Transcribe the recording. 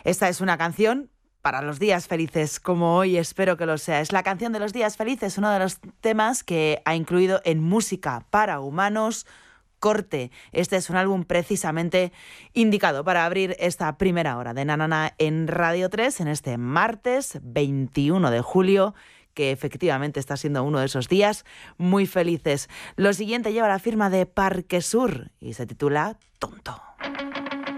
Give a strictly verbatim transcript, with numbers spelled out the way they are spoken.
Esta es una canción para los días felices, como hoy espero que lo sea. Es la canción de los días felices, uno de los temas que ha incluido en Música para Humanos, Corte. Este es un álbum precisamente indicado para abrir esta primera hora de Nanana en Radio tres en este martes veintiuno de julio, que efectivamente está siendo uno de esos días muy felices. Lo siguiente lleva la firma de Parque Sur y se titula Tonto.